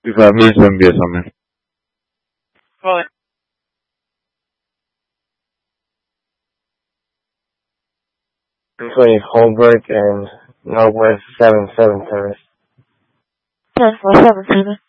Si familia envíasame. Vale. Between Holbrook and Northwest 77 service. 1047 service.